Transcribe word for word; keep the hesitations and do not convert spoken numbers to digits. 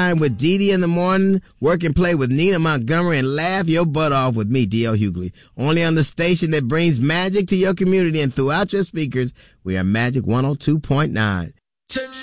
Grind with Dee Dee in the morning, Work and Play with Nina Montgomery, and Laugh Your Butt Off with me, D L Hughley. Only on the station that brings magic to your community and throughout your speakers. We are Magic one oh two point nine.